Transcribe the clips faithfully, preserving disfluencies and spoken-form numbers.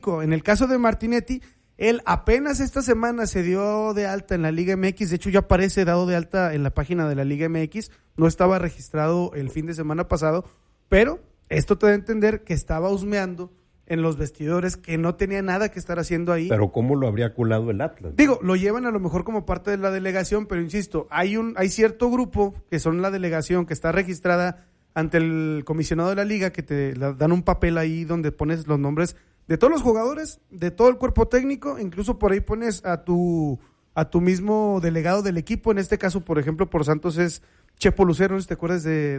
En el caso de Martinetti, él apenas esta semana se dio de alta en la Liga M X, de hecho ya aparece dado de alta en la página de la Liga M X, no estaba registrado el fin de semana pasado, pero esto te da a entender que estaba husmeando en los vestidores, que no tenía nada que estar haciendo ahí. Pero ¿cómo lo habría colado el Atlas? Digo, lo llevan a lo mejor como parte de la delegación, pero insisto, hay un hay cierto grupo que son la delegación que está registrada ante el comisionado de la liga, que te dan un papel ahí donde pones los nombres de todos los jugadores, de todo el cuerpo técnico, incluso por ahí pones a tu a tu mismo delegado del equipo. En este caso, por ejemplo, por Santos es Chepo Lucero, no sé si te acuerdas de,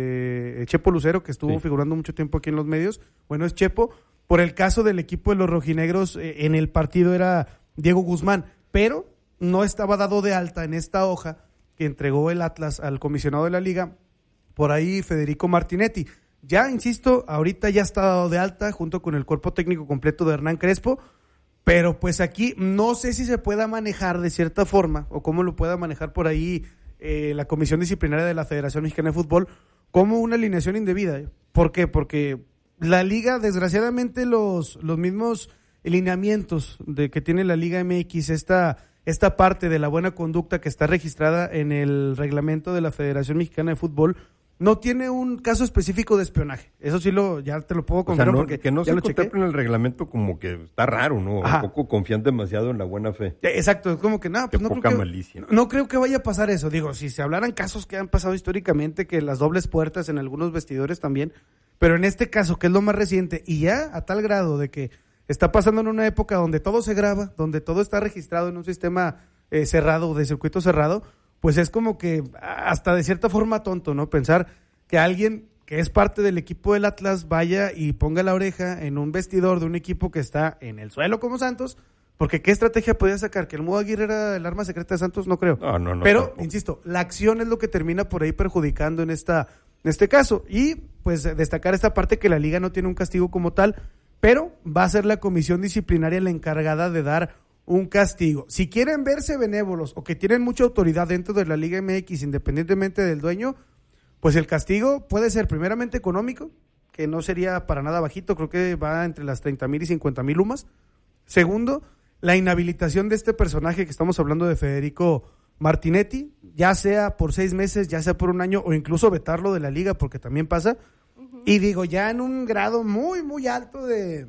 de Chepo Lucero, que estuvo sí. figurando mucho tiempo aquí en los medios. Bueno, es Chepo. Por el caso del equipo de los rojinegros, eh, en el partido era Diego Guzmán, pero no estaba dado de alta en esta hoja que entregó el Atlas al comisionado de la liga, por ahí Federico Martinetti. Ya, insisto, ahorita ya está dado de alta junto con el cuerpo técnico completo de Hernán Crespo, pero pues aquí no sé si se pueda manejar de cierta forma o cómo lo pueda manejar por ahí eh, la Comisión Disciplinaria de la Federación Mexicana de Fútbol como una alineación indebida. ¿Por qué? Porque la liga, desgraciadamente, los, los mismos lineamientos de que tiene la Liga M X, esta, esta parte de la buena conducta que está registrada en el reglamento de la Federación Mexicana de Fútbol, no tiene un caso específico de espionaje. Eso sí lo, ya te lo puedo confirmar. O sea, no, porque que no ya se contempla en el reglamento como que está raro, ¿no? Ajá. Un poco confían demasiado en la buena fe. Exacto, es como que nada, pues no poca creo que, malicia. No, no creo que vaya a pasar eso. Digo, si se hablaran casos que han pasado históricamente, que las dobles puertas en algunos vestidores también, pero en este caso, que es lo más reciente, y ya a tal grado de que está pasando en una época donde todo se graba, donde todo está registrado en un sistema eh, cerrado, de circuito cerrado, pues es como que hasta de cierta forma tonto, ¿no? Pensar que alguien que es parte del equipo del Atlas vaya y ponga la oreja en un vestidor de un equipo que está en el suelo como Santos, porque ¿qué estrategia podía sacar? ¿Que el Mudo Aguirre era el arma secreta de Santos? No creo. No, no, no. Pero, tampoco. Insisto, la acción es lo que termina por ahí perjudicando en esta en este caso. Y, pues, destacar esta parte que la liga no tiene un castigo como tal, pero va a ser la comisión disciplinaria la encargada de dar un castigo. Si quieren verse benévolos o que tienen mucha autoridad dentro de la Liga M X, independientemente del dueño, pues el castigo puede ser primeramente económico, que no sería para nada bajito, creo que va entre las treinta mil y cincuenta mil lumas. Segundo, la inhabilitación de este personaje que estamos hablando de Federico Martinetti, ya sea por seis meses, ya sea por un año, o incluso vetarlo de la liga, porque también pasa. Uh-huh. Y digo, ya en un grado muy, muy alto de,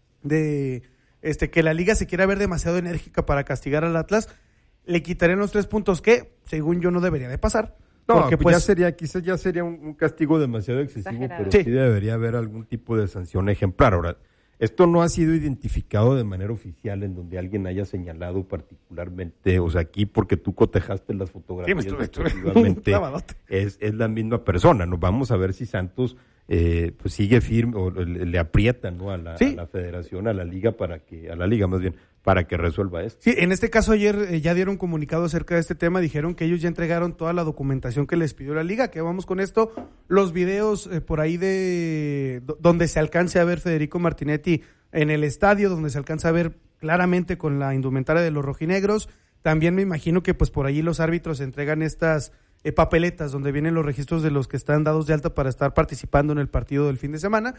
de este que la liga se quiera ver demasiado enérgica para castigar al Atlas, le quitarían los tres puntos que, según yo, no debería de pasar. No, porque pues ya sería, quizás ya sería un, un castigo demasiado excesivo, exagerado. Pero sí. sí debería haber algún tipo de sanción ejemplar. Ahora, esto no ha sido identificado de manera oficial en donde alguien haya señalado particularmente, o sea, aquí porque tú cotejaste las fotografías, sí, estuve, estuve es, es la misma persona. Nos vamos a ver si Santos eh, pues sigue firme o le, le aprieta, ¿no? a, la, sí. a la federación, a la liga para que, a la liga más bien, para que resuelva esto. Sí, en este caso ayer eh, ya dieron comunicado acerca de este tema, dijeron que ellos ya entregaron toda la documentación que les pidió la liga, que vamos con esto, los videos eh, por ahí de d- donde se alcance a ver Federico Martinetti en el estadio, donde se alcanza a ver claramente con la indumentaria de los rojinegros. También me imagino que pues por ahí los árbitros entregan estas eh, papeletas donde vienen los registros de los que están dados de alta para estar participando en el partido del fin de semana.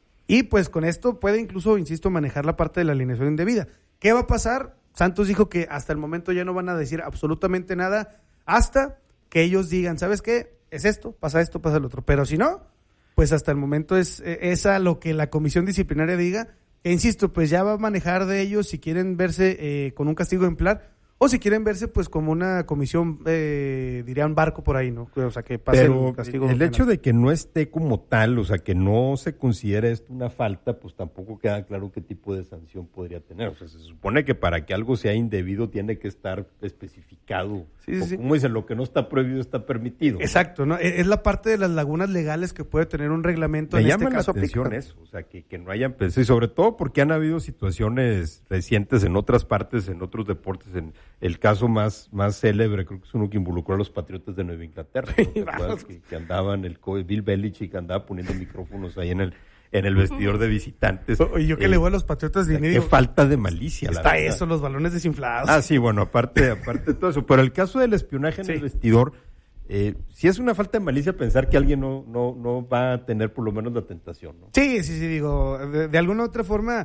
Y pues con esto puede incluso, insisto, manejar la parte de la alineación indebida. ¿Qué va a pasar? Santos dijo que hasta el momento ya no van a decir absolutamente nada hasta que ellos digan, ¿sabes qué? Es esto, pasa esto, pasa el otro. Pero si no, pues hasta el momento es esa lo que la comisión disciplinaria diga. E insisto, pues ya va a manejar de ellos si quieren verse eh, con un castigo ejemplar o si quieren verse pues como una comisión, eh, diría un barco por ahí, ¿no? O sea, que pase Pero el castigo. el hecho de que no esté como tal, o sea, que no se considere esto una falta, pues tampoco queda claro qué tipo de sanción podría tener. O sea, se supone que para que algo sea indebido tiene que estar especificado. Sí, sí, sí. Como dicen, lo que no está prohibido está permitido. Exacto, ¿no? Es la parte de las lagunas legales que puede tener un reglamento. Me en llama este caso la atención aplica. eso, o sea, que, que no hayan pensado, y sobre todo porque han habido situaciones recientes en otras partes, en otros deportes, en el caso más, más célebre, creo que es uno que involucró a los Patriotas de Nueva Inglaterra, ¿no? que, que andaban, el Bill Belichick andaba poniendo micrófonos ahí en el en el vestidor de visitantes. Y yo que eh, le voy a los Patriotas de Qué falta de malicia, la Está verdad. Eso, los balones desinflados. Ah, sí, bueno, aparte, aparte de todo eso. Pero el caso del espionaje en sí. el vestidor, eh, sí es una falta de malicia pensar que alguien no, no, no va a tener por lo menos la tentación, ¿no? Sí, sí, sí, digo, de, de alguna u otra forma,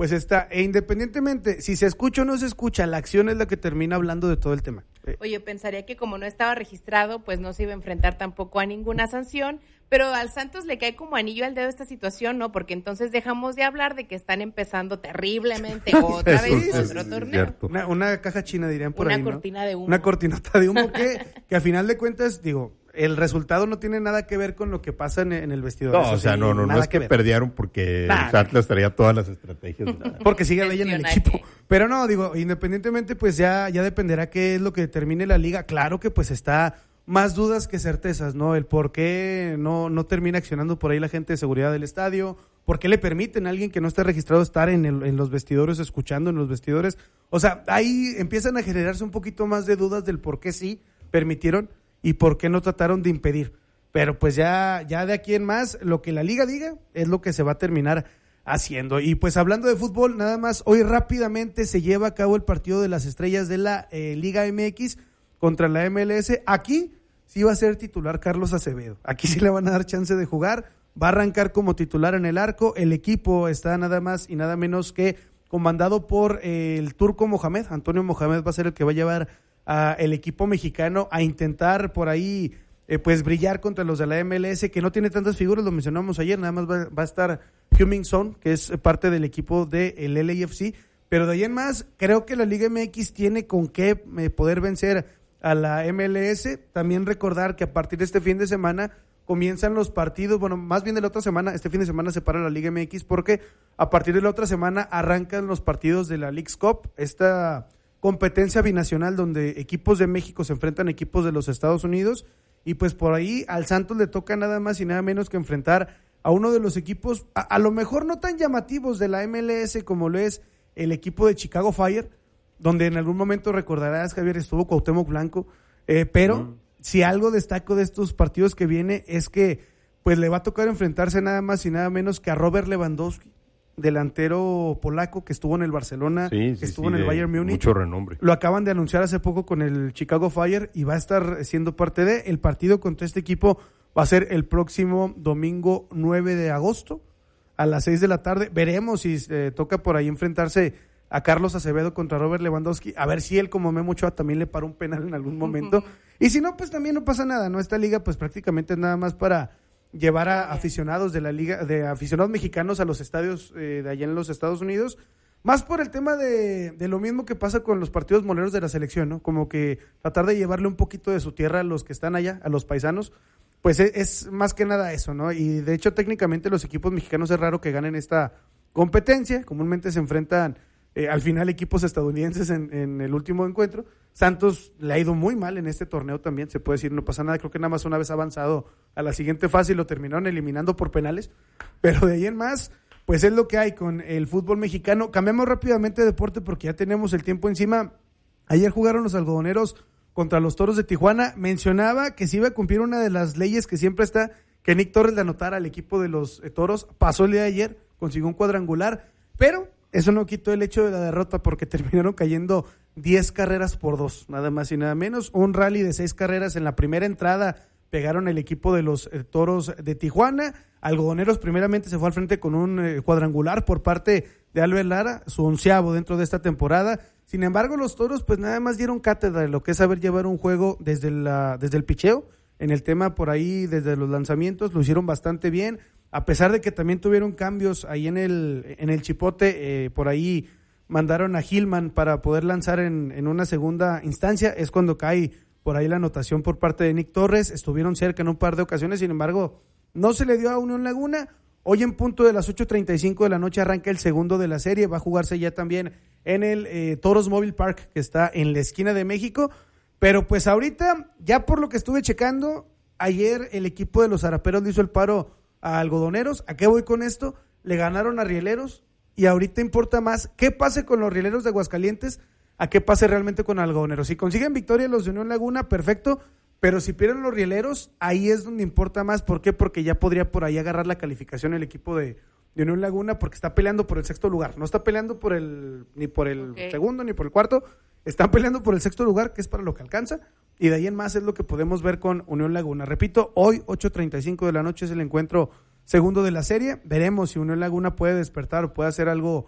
pues está, e independientemente, si se escucha o no se escucha, la acción es la que termina hablando de todo el tema. Oye, pensaría que como no estaba registrado, pues no se iba a enfrentar tampoco a ninguna sanción, pero al Santos le cae como anillo al dedo esta situación, ¿no? Porque entonces dejamos de hablar de que están empezando terriblemente otra vez sí, otro sí, torneo. Una, una caja china, dirían por una ahí, Una cortina ¿no? de humo. Una cortinota de humo que, que a final de cuentas, digo, el resultado no tiene nada que ver con lo que pasa en, en el vestidor. No, Eso o sea, sí, no, no, no es que, que perdieron porque nah, el Atlas traía todas las estrategias. Porque sigue Bella en el equipo. Pero no, digo, independientemente, pues ya, ya dependerá qué es lo que determine la liga. Claro que pues está más dudas que certezas, ¿no? El por qué no, no termina accionando por ahí la gente de seguridad del estadio, por qué le permiten a alguien que no esté registrado estar en, el, en los vestidores, escuchando en los vestidores. O sea, ahí empiezan a generarse un poquito más de dudas del por qué sí permitieron y por qué no trataron de impedir. Pero pues ya, ya de aquí en más, lo que la liga diga es lo que se va a terminar haciendo. Y pues hablando de fútbol, nada más, hoy rápidamente se lleva a cabo el partido de las estrellas de la eh, Liga M X contra la M L S. Aquí sí va a ser titular Carlos Acevedo. Aquí sí le van a dar chance de jugar. Va a arrancar como titular en el arco. El equipo está nada más y nada menos que comandado por eh, el turco Mohamed. Antonio Mohamed va a ser el que va a llevar a el equipo mexicano a intentar por ahí eh, pues brillar contra los de la M L S, que no tiene tantas figuras, lo mencionamos ayer, nada más va, va a estar Heung-min Son, que es parte del equipo del L A F C, pero de ahí en más, creo que la Liga M X tiene con qué eh, poder vencer a la M L S. También recordar que a partir de este fin de semana comienzan los partidos, bueno, más bien de la otra semana, este fin de semana se para la Liga M X porque a partir de la otra semana arrancan los partidos de la Leagues Cup, esta competencia binacional donde equipos de México se enfrentan a equipos de los Estados Unidos, y pues por ahí al Santos le toca nada más y nada menos que enfrentar a uno de los equipos, a, a lo mejor no tan llamativos de la M L S como lo es el equipo de Chicago Fire, donde en algún momento recordarás, Javier, estuvo Cuauhtémoc Blanco, eh, pero mm. si algo destaco de estos partidos que viene es que pues le va a tocar enfrentarse nada más y nada menos que a Robert Lewandowski, delantero polaco que estuvo en el Barcelona, sí, sí, que estuvo sí, en el Bayern Múnich. Mucho renombre. Lo acaban de anunciar hace poco con el Chicago Fire y va a estar siendo parte de. El partido contra este equipo va a ser el próximo domingo nueve de agosto a las seis de la tarde. Veremos si eh, toca por ahí enfrentarse a Carlos Acevedo contra Robert Lewandowski, a ver si él, como Memo Ochoa, también le para un penal en algún momento. Uh-huh. Y si no, pues también no pasa nada, ¿no? Esta liga pues prácticamente es nada más para llevar a aficionados de la liga, de aficionados mexicanos a los estadios eh, de allá en los Estados Unidos, más por el tema de, de lo mismo que pasa con los partidos moleros de la selección, ¿no? Como que tratar de llevarle un poquito de su tierra a los que están allá, a los paisanos, pues es, es más que nada eso, ¿no? Y de hecho técnicamente los equipos mexicanos es raro que ganen esta competencia, comúnmente se enfrentan eh, al final equipos estadounidenses en, en el último encuentro. Santos le ha ido muy mal en este torneo también, se puede decir, no pasa nada, creo que nada más una vez ha avanzado a la siguiente fase y lo terminaron eliminando por penales, pero de ahí en más, pues es lo que hay con el fútbol mexicano. Cambiamos rápidamente de deporte porque ya tenemos el tiempo encima. Ayer jugaron los algodoneros contra los Toros de Tijuana. Mencionaba que se iba a cumplir una de las leyes que siempre está, que Nick Torres le anotara al equipo de los eh, Toros. Pasó el día de ayer, consiguió un cuadrangular, pero eso no quitó el hecho de la derrota porque terminaron cayendo diez carreras por dos, nada más y nada menos. Un rally de seis carreras en la primera entrada pegaron el equipo de los eh, Toros de Tijuana. Algodoneros primeramente se fue al frente con un eh, cuadrangular por parte de Albert Lara, su onceavo dentro de esta temporada. Sin embargo, los Toros pues nada más dieron cátedra de lo que es saber llevar un juego desde, la, desde el picheo. En el tema por ahí, desde los lanzamientos, lo hicieron bastante bien. A pesar de que también tuvieron cambios ahí en el, en el chipote, eh, por ahí mandaron a Gilman para poder lanzar en, en una segunda instancia. Es cuando cae por ahí la anotación por parte de Nick Torres. Estuvieron cerca en un par de ocasiones, sin embargo, no se le dio a Unión Laguna. Hoy en punto de las ocho treinta y cinco de la noche arranca el segundo de la serie. Va a jugarse ya también en el eh, Toros Mobile Park, que está en la esquina de México. Pero pues ahorita, ya por lo que estuve checando, ayer el equipo de los Zaraperos le hizo el paro a Algodoneros. ¿A qué voy con esto? Le ganaron a Rieleros y ahorita importa más qué pase con los Rieleros de Aguascalientes a qué pase realmente con Algodoneros. Si consiguen victoria los de Unión Laguna, perfecto, pero si pierden los Rieleros, ahí es donde importa más. ¿Por qué? Porque ya podría por ahí agarrar la calificación el equipo de, de Unión Laguna, porque está peleando por el sexto lugar. No está peleando por el ni por el okay. segundo ni por el cuarto, están peleando por el sexto lugar, que es para lo que alcanza, y de ahí en más es lo que podemos ver con Unión Laguna. Repito, hoy ocho treinta y cinco de la noche es el encuentro segundo de la serie. Veremos si Unión Laguna puede despertar o puede hacer algo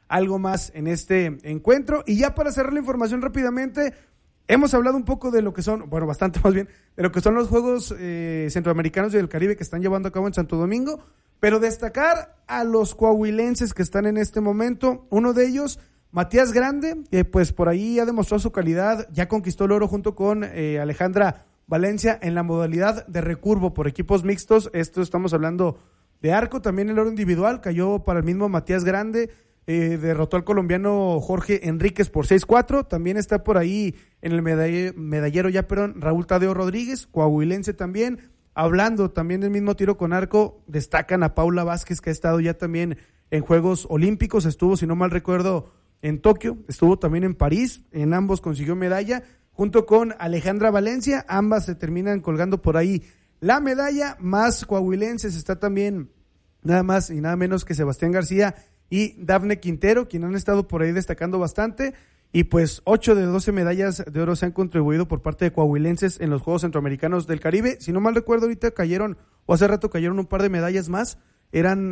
algo más en este encuentro. Y ya para cerrar la información rápidamente, hemos hablado un poco de lo que son, bueno, bastante más bien, de lo que son los Juegos eh, Centroamericanos y del Caribe que están llevando a cabo en Santo Domingo, pero destacar a los coahuilenses que están en este momento. Uno de ellos, Matías Grande, que pues por ahí ha demostrado su calidad, ya conquistó el oro junto con eh, Alejandra Valencia en la modalidad de recurvo por equipos mixtos. Esto estamos hablando de arco, también el oro individual cayó para el mismo Matías Grande. Eh, derrotó al colombiano Jorge Enríquez por seis cuatro. También está por ahí en el medalle, medallero ya, perdón, Raúl Tadeo Rodríguez, coahuilense también. Hablando también del mismo tiro con arco, destacan a Paula Vázquez, que ha estado ya también en Juegos Olímpicos. Estuvo, si no mal recuerdo, en Tokio, estuvo también en París, en ambos consiguió medalla, junto con Alejandra Valencia. Ambas se terminan colgando por ahí la medalla. Más coahuilenses está también nada más y nada menos que Sebastián García y Dafne Quintero, quienes han estado por ahí destacando bastante, y pues ocho de doce medallas de oro se han contribuido por parte de coahuilenses en los Juegos Centroamericanos del Caribe. Si no mal recuerdo, ahorita cayeron, o hace rato cayeron un par de medallas más, eran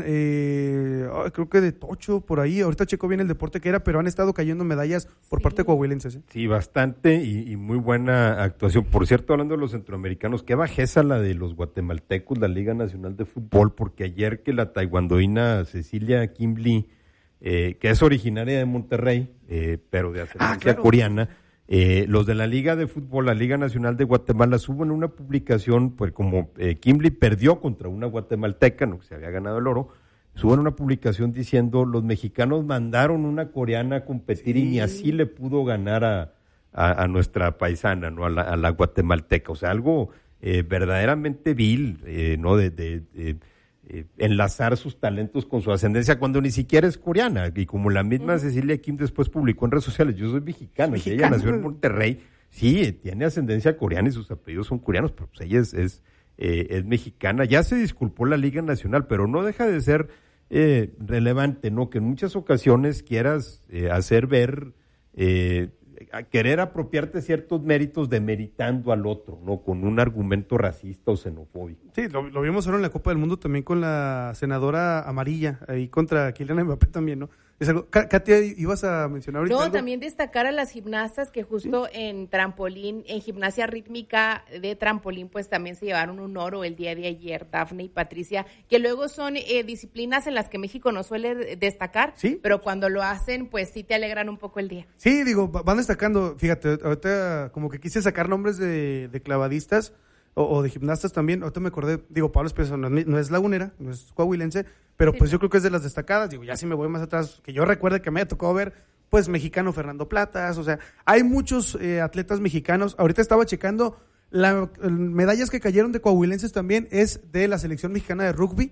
eh, creo que de ocho por ahí, ahorita checo bien el deporte que era, pero han estado cayendo medallas por sí. parte de coahuilenses. ¿eh? Sí, bastante, y, y muy buena actuación. Por cierto, hablando de los centroamericanos, qué bajeza la de los guatemaltecos, la Liga Nacional de Fútbol, porque ayer que la taekwondoína Cecilia Kimberly, eh, que es originaria de Monterrey, eh, pero de ascendencia ah, claro. coreana, Eh, los de la Liga de Fútbol, la Liga Nacional de Guatemala, suben una publicación, pues como eh, Kimberly perdió contra una guatemalteca, no que se había ganado el oro, suben una publicación diciendo, los mexicanos mandaron una coreana a competir sí. y ni así le pudo ganar a, a, a nuestra paisana, no a la, a la guatemalteca. O sea, algo eh, verdaderamente vil, eh, ¿no? De, de, de Eh, enlazar sus talentos con su ascendencia cuando ni siquiera es coreana, y como la misma uh-huh. Cecilia Kim después publicó en redes sociales, yo soy mexicana, mexicana. Ella nació en Monterrey, sí, tiene ascendencia coreana y sus apellidos son coreanos, pero pues ella es, es, eh, es mexicana. Ya se disculpó la Liga Nacional, pero no deja de ser eh, relevante, ¿no? Que en muchas ocasiones quieras eh, hacer ver eh, a querer apropiarte ciertos méritos demeritando al otro, ¿no? Con un argumento racista o xenofóbico. Sí, lo, lo vimos ahora en la Copa del Mundo también con la senadora amarilla, ahí contra Kylian Mbappé también, ¿no? Es algo, Katia, ¿ibas a mencionar ahorita No, algo? También destacar a las gimnastas que justo ¿Sí? en trampolín, en gimnasia rítmica de trampolín, pues también se llevaron un oro el día de ayer, Dafne y Patricia, que luego son eh, disciplinas en las que México no suele destacar, ¿Sí? pero cuando lo hacen, pues sí te alegran un poco el día. Sí, digo, van destacando, fíjate, ahorita como que quise sacar nombres de, de clavadistas, O, o de gimnastas también, ahorita me acordé, digo, Pablo Espeso no, no es lagunera, no es coahuilense, pero sí, pues no. yo creo que es de las destacadas, digo, ya si me voy más atrás, que yo recuerde que me haya tocado ver, pues mexicano Fernando Platas, o sea, hay muchos eh, atletas mexicanos. Ahorita estaba checando, las medallas que cayeron de coahuilenses también es de la selección mexicana de rugby,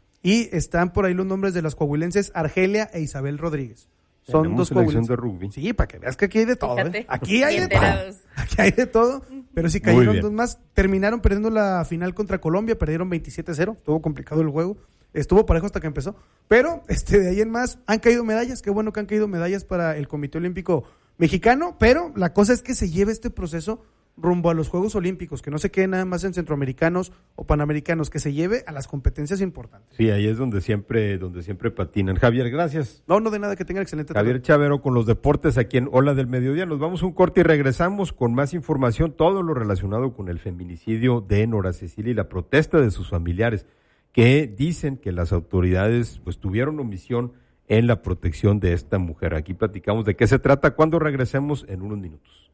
y están por ahí los nombres de las coahuilenses Argelia e Isabel Rodríguez. Son Tenemos dos selección de rugby. Sí, para que veas que aquí hay de todo. ¿eh? Aquí hay de enterados. todo. Aquí hay de todo. Pero sí cayeron dos más. Terminaron perdiendo la final contra Colombia. Perdieron veintisiete cero. Estuvo complicado el juego. Estuvo parejo hasta que empezó. Pero este de ahí en más han caído medallas. Qué bueno que han caído medallas para el Comité Olímpico Mexicano. Pero la cosa es que se lleve este proceso rumbo a los Juegos Olímpicos, que no se quede nada más en centroamericanos o panamericanos, que se lleve a las competencias importantes. Sí, ahí es donde siempre donde siempre patinan. Javier, gracias. No, no de nada, que tengan excelente tarde. Javier Chavero con los deportes aquí en Ola del Mediodía. Nos vamos a un corte y regresamos con más información, todo lo relacionado con el feminicidio de Nora Cecilia y la protesta de sus familiares, que dicen que las autoridades pues tuvieron omisión en la protección de esta mujer. Aquí platicamos de qué se trata cuando regresemos en unos minutos.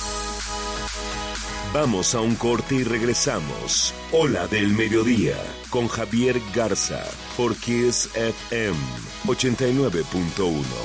Vamos a un corte y regresamos. Ola del Mediodía, con Javier Garza, por Kiss F M ochenta y nueve punto uno.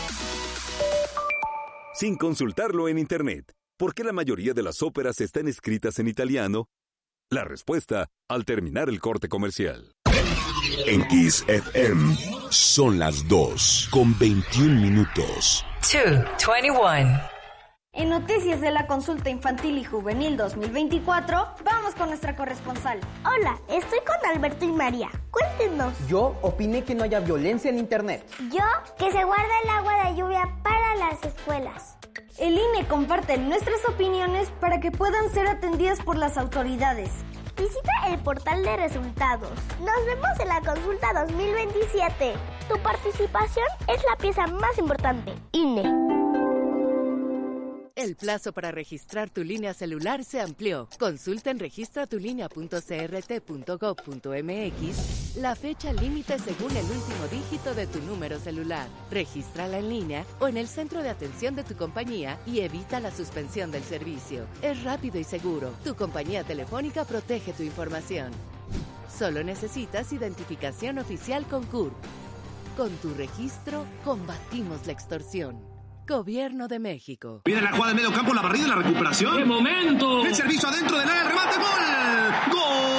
Sin consultarlo en Internet, ¿por qué la mayoría de las óperas están escritas en italiano? La respuesta al terminar el corte comercial. En Kiss F M son las dos con veintiún minutos. dos veintiuno. En Noticias de la Consulta Infantil y Juvenil dos mil veinticuatro, vamos con nuestra corresponsal. Hola, estoy con Alberto y María. Cuéntenos. Yo opiné que no haya violencia en Internet. Yo, que se guarda el agua de lluvia para las escuelas. El I N E comparte nuestras opiniones para que puedan ser atendidas por las autoridades. Visita el portal de resultados. Nos vemos en la Consulta dos mil veintisiete. Tu participación es la pieza más importante. I N E. El plazo para registrar tu línea celular se amplió. Consulta en registra tu línea punto c r t punto gov punto m x la fecha límite según el último dígito de tu número celular. Regístrala en línea o en el centro de atención de tu compañía y evita la suspensión del servicio. Es rápido y seguro. Tu compañía telefónica protege tu información. Solo necesitas identificación oficial con C U R. Con tu registro, combatimos la extorsión. Gobierno de México. Viene la jugada de medio campo, la barrida y la recuperación. ¡Qué momento! El servicio adentro del área, remate, gol.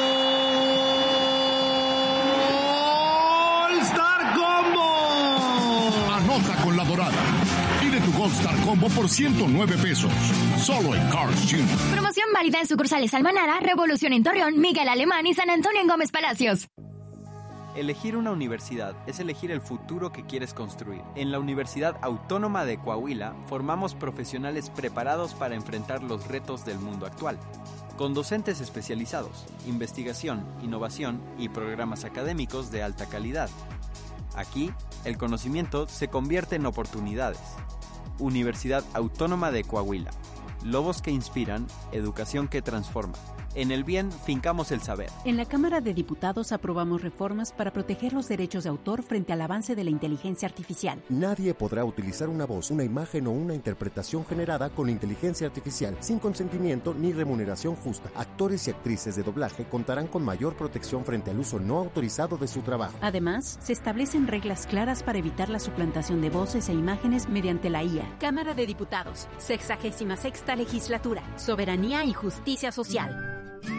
¡Gol! ¡Star Combo! Anota con la dorada. Pide tu Gold Star Combo por ciento nueve pesos. Solo en Cars Junior. Promoción válida en sucursales Almanara, Revolución en Torreón, Miguel Alemán y San Antonio en Gómez Palacios. Elegir una universidad es elegir el futuro que quieres construir. En la Universidad Autónoma de Coahuila formamos profesionales preparados para enfrentar los retos del mundo actual. Con docentes especializados, investigación, innovación y programas académicos de alta calidad. Aquí, el conocimiento se convierte en oportunidades. Universidad Autónoma de Coahuila. Lobos que inspiran, educación que transforma. En el bien, fincamos el saber. En la Cámara de Diputados aprobamos reformas para proteger los derechos de autor frente al avance de la inteligencia artificial. Nadie podrá utilizar una voz, una imagen o una interpretación generada con inteligencia artificial sin consentimiento ni remuneración justa. Actores y actrices de doblaje contarán con mayor protección frente al uso no autorizado de su trabajo. Además, se establecen reglas claras para evitar la suplantación de voces e imágenes mediante la I A. Cámara de Diputados, sexagésima sexta legislatura, soberanía y justicia social.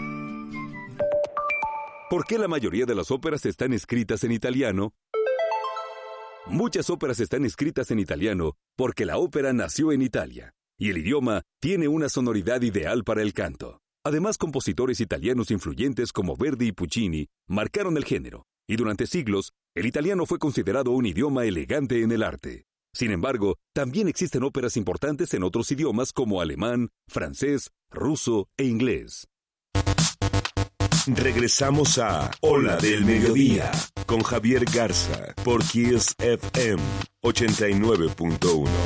¿Por qué la mayoría de las óperas están escritas en italiano? Muchas óperas están escritas en italiano porque la ópera nació en Italia y el idioma tiene una sonoridad ideal para el canto. Además, compositores italianos influyentes como Verdi y Puccini marcaron el género, y durante siglos, el italiano fue considerado un idioma elegante en el arte. Sin embargo, también existen óperas importantes en otros idiomas como alemán, francés, ruso e inglés. Regresamos a Ola del Mediodía con Javier Garza por Kiss F M ochenta y nueve punto uno.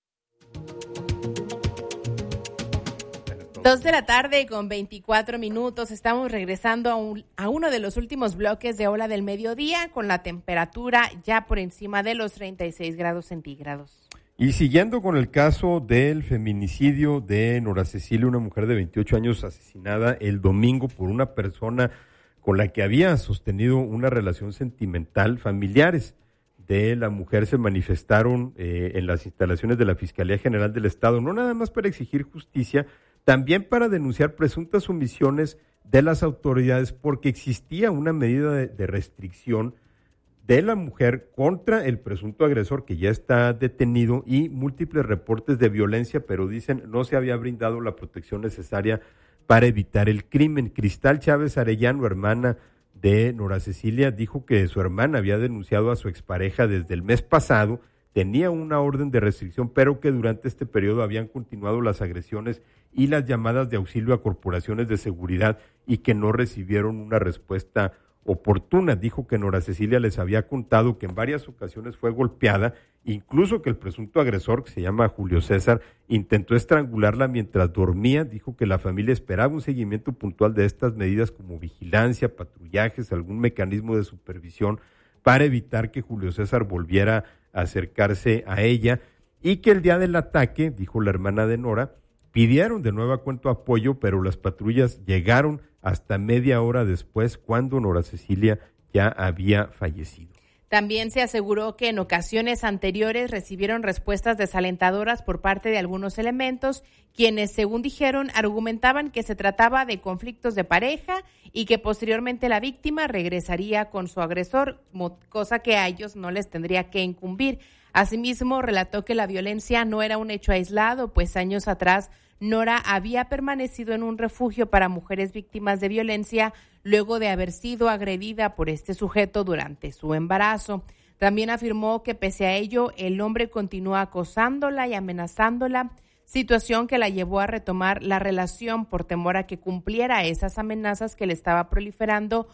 Dos de la tarde con veinticuatro minutos. Estamos regresando a, un, a uno de los últimos bloques de Ola del Mediodía con la temperatura ya por encima de los treinta y seis grados centígrados. Y siguiendo con el caso del feminicidio de Nora Cecilia, una mujer de veintiocho años asesinada el domingo por una persona con la que había sostenido una relación sentimental. Familiares de la mujer se manifestaron eh, en las instalaciones de la Fiscalía General del Estado, no nada más para exigir justicia, también para denunciar presuntas omisiones de las autoridades porque existía una medida de, de restricción de la mujer contra el presunto agresor que ya está detenido y múltiples reportes de violencia, pero dicen no se había brindado la protección necesaria para evitar el crimen. Cristal Chávez Arellano, hermana de Nora Cecilia, dijo que su hermana había denunciado a su expareja desde el mes pasado, tenía una orden de restricción, pero que durante este periodo habían continuado las agresiones y las llamadas de auxilio a corporaciones de seguridad y que no recibieron una respuesta oportuna. Dijo que Nora Cecilia les había contado que en varias ocasiones fue golpeada, incluso que el presunto agresor, que se llama Julio César, intentó estrangularla mientras dormía. Dijo que la familia esperaba un seguimiento puntual de estas medidas como vigilancia, patrullajes, algún mecanismo de supervisión para evitar que Julio César volviera a acercarse a ella, y que el día del ataque, dijo la hermana de Nora, pidieron de nueva cuenta apoyo, pero las patrullas llegaron hasta media hora después, cuando Nora Cecilia ya había fallecido. También se aseguró que en ocasiones anteriores recibieron respuestas desalentadoras por parte de algunos elementos, quienes, según dijeron, argumentaban que se trataba de conflictos de pareja y que posteriormente la víctima regresaría con su agresor, cosa que a ellos no les tendría que incumbir. Asimismo, relató que la violencia no era un hecho aislado, pues años atrás Nora había permanecido en un refugio para mujeres víctimas de violencia luego de haber sido agredida por este sujeto durante su embarazo. También afirmó que pese a ello, el hombre continuó acosándola y amenazándola, situación que la llevó a retomar la relación por temor a que cumpliera esas amenazas que le estaba proliferando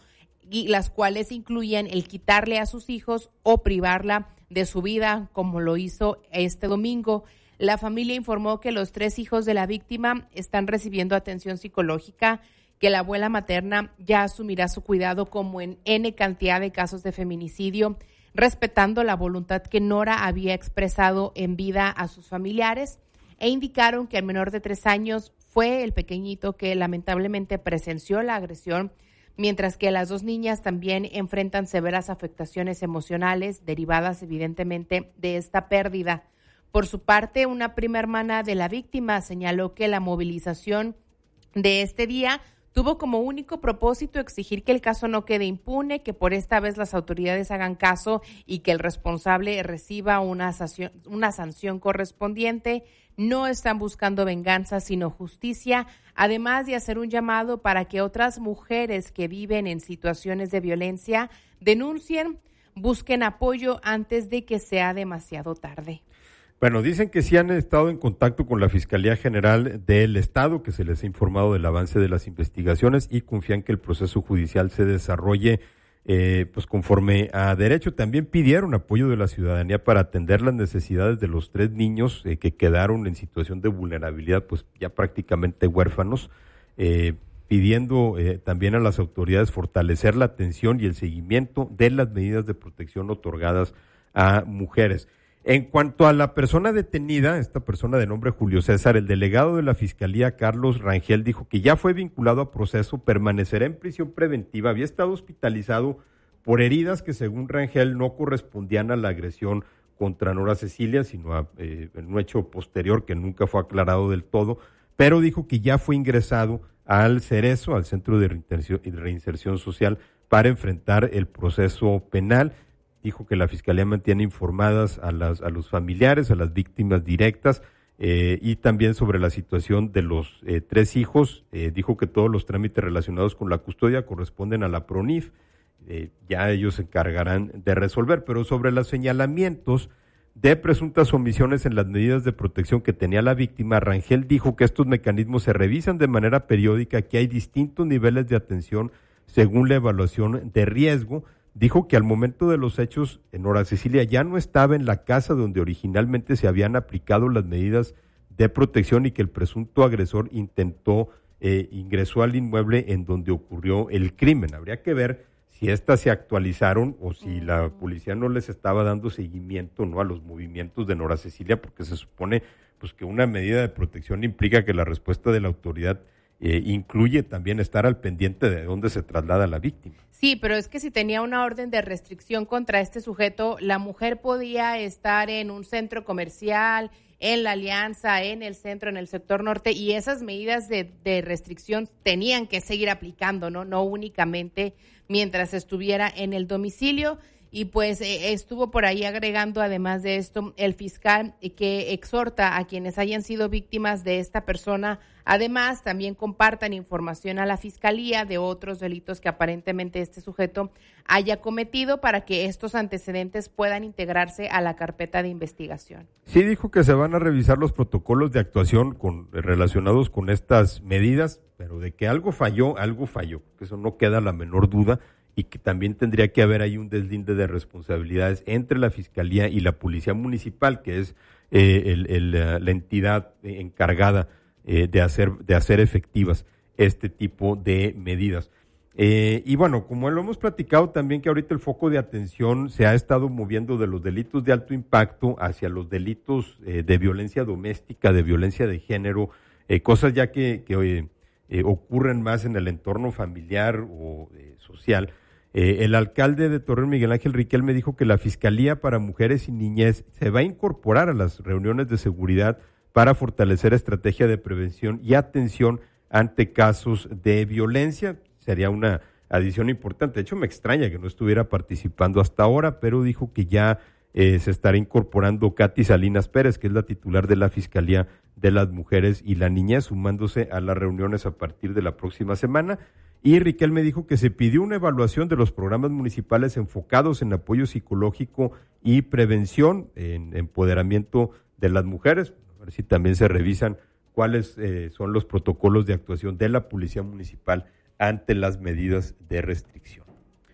y las cuales incluían el quitarle a sus hijos o privarla de su vida, como lo hizo este domingo. La familia informó que los tres hijos de la víctima están recibiendo atención psicológica, que la abuela materna ya asumirá su cuidado como en N cantidad de casos de feminicidio, respetando la voluntad que Nora había expresado en vida a sus familiares, e indicaron que el menor de tres años fue el pequeñito que lamentablemente presenció la agresión, mientras que las dos niñas también enfrentan severas afectaciones emocionales derivadas evidentemente de esta pérdida. Por su parte, una prima hermana de la víctima señaló que la movilización de este día tuvo como único propósito exigir que el caso no quede impune, que por esta vez las autoridades hagan caso y que el responsable reciba una sanción, una sanción correspondiente. No están buscando venganza, sino justicia, además de hacer un llamado para que otras mujeres que viven en situaciones de violencia denuncien, busquen apoyo antes de que sea demasiado tarde. Bueno, dicen que sí han estado en contacto con la Fiscalía General del Estado, que se les ha informado del avance de las investigaciones y confían que el proceso judicial se desarrolle eh, pues conforme a derecho. También pidieron apoyo de la ciudadanía para atender las necesidades de los tres niños eh, que quedaron en situación de vulnerabilidad, pues ya prácticamente huérfanos, eh, pidiendo eh, también a las autoridades fortalecer la atención y el seguimiento de las medidas de protección otorgadas a mujeres. En cuanto a la persona detenida, esta persona de nombre Julio César, el delegado de la Fiscalía, Carlos Rangel, dijo que ya fue vinculado a proceso, permanecerá en prisión preventiva, había estado hospitalizado por heridas que según Rangel no correspondían a la agresión contra Nora Cecilia, sino a eh, un hecho posterior que nunca fue aclarado del todo, pero dijo que ya fue ingresado al Cerezo, al Centro de Reinserción, de Reinserción Social, para enfrentar el proceso penal. Dijo que la Fiscalía mantiene informadas a las a los familiares, a las víctimas directas eh, y también sobre la situación de los eh, tres hijos. Eh, dijo que todos los trámites relacionados con la custodia corresponden a la PRONIF. Eh, ya ellos se encargarán de resolver, pero sobre los señalamientos de presuntas omisiones en las medidas de protección que tenía la víctima, Rangel dijo que estos mecanismos se revisan de manera periódica, que hay distintos niveles de atención según la evaluación de riesgo. Dijo que al momento de los hechos, Nora Cecilia ya no estaba en la casa donde originalmente se habían aplicado las medidas de protección y que el presunto agresor intentó, eh, ingresó al inmueble en donde ocurrió el crimen. Habría que ver si estas se actualizaron o si la policía no les estaba dando seguimiento, ¿no?, a los movimientos de Nora Cecilia, porque se supone pues que una medida de protección implica que la respuesta de la autoridad Eh, incluye también estar al pendiente de dónde se traslada la víctima. Sí, pero es que si tenía una orden de restricción contra este sujeto, la mujer podía estar en un centro comercial, en la Alianza, en el centro, en el sector norte, y esas medidas de, de restricción tenían que seguir aplicando, ¿no? No únicamente mientras estuviera en el domicilio. Y pues eh, estuvo por ahí agregando, además de esto, el fiscal eh, que exhorta a quienes hayan sido víctimas de esta persona, además también compartan información a la fiscalía de otros delitos que aparentemente este sujeto haya cometido para que estos antecedentes puedan integrarse a la carpeta de investigación. Sí, dijo que se van a revisar los protocolos de actuación con, relacionados con estas medidas, pero de que algo falló, algo falló, que eso no queda la menor duda, y que también tendría que haber ahí un deslinde de responsabilidades entre la Fiscalía y la Policía Municipal, que es eh, el, el, la entidad encargada eh, de hacer de hacer efectivas este tipo de medidas. Eh, y bueno, como lo hemos platicado también, que ahorita el foco de atención se ha estado moviendo de los delitos de alto impacto hacia los delitos eh, de violencia doméstica, de violencia de género, eh, cosas ya que, que eh, eh, ocurren más en el entorno familiar o eh, social. Eh, el alcalde de Torreón, Miguel Ángel Riquel, me dijo que la Fiscalía para Mujeres y Niñez se va a incorporar a las reuniones de seguridad para fortalecer estrategia de prevención y atención ante casos de violencia. Sería una adición importante. De hecho, me extraña que no estuviera participando hasta ahora, pero dijo que ya eh, se estará incorporando Katy Salinas Pérez, que es la titular de la Fiscalía de las Mujeres y la Niñez, sumándose a las reuniones a partir de la próxima semana. Y Riquel me dijo que se pidió una evaluación de los programas municipales enfocados en apoyo psicológico y prevención, en empoderamiento de las mujeres, a ver si también se revisan cuáles eh, son los protocolos de actuación de la Policía Municipal ante las medidas de restricción.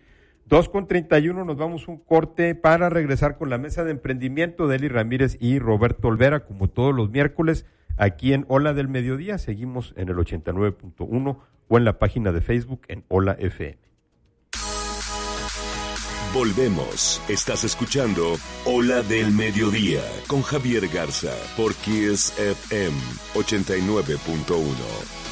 dos con treinta y uno, nos vamos un corte para regresar con la mesa de emprendimiento de Eli Ramírez y Roberto Olvera, como todos los miércoles, aquí en Hola del Mediodía. Seguimos en el ochenta y nueve punto uno o en la página de Facebook en Hola F M. Volvemos. Estás escuchando Hola del Mediodía con Javier Garza por Kiss F M ochenta y nueve punto uno.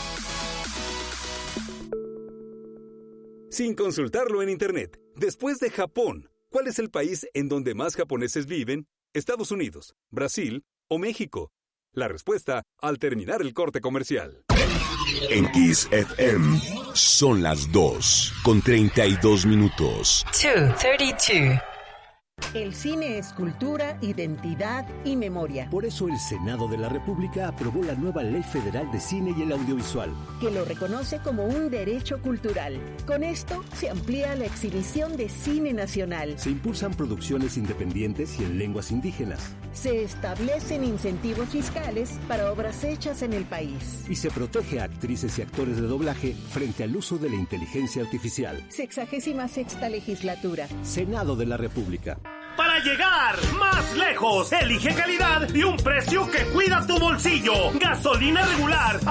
Sin consultarlo en internet, después de Japón, ¿cuál es el país en donde más japoneses viven? ¿Estados Unidos, Brasil o México? La respuesta al terminar el corte comercial. En Kiss F M son las dos con treinta y dos minutos. two thirty-two. El cine es cultura, identidad y memoria. Por eso el Senado de la República aprobó la nueva Ley Federal de Cine y el Audiovisual, que lo reconoce como un derecho cultural. Con esto se amplía la exhibición de cine nacional. Se impulsan producciones independientes y en lenguas indígenas. Se establecen incentivos fiscales para obras hechas en el país. Y se protege a actrices y actores de doblaje frente al uso de la inteligencia artificial. Sexagésima sexta legislatura. Senado de la República. Para llegar más lejos, elige calidad y un precio que cuida tu bolsillo. Gasolina regular